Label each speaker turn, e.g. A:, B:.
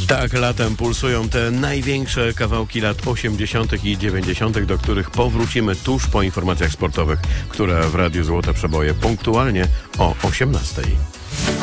A: Tak, latem pulsują te największe kawałki lat 80. i 90., do których powrócimy tuż po informacjach sportowych, które w Radiu Złote Przeboje punktualnie o 18.